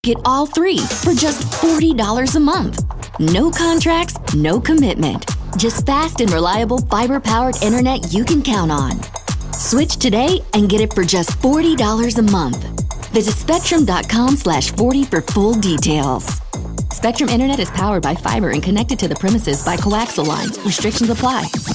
Get all three for just $40 a month. No contracts, no commitment. Just fast and reliable fiber-powered internet you can count on. Switch today and get it for just $40 a month. Visit Spectrum.com/40 for full details. Spectrum Internet is powered by fiber and connected to the premises by coaxial lines. Restrictions apply.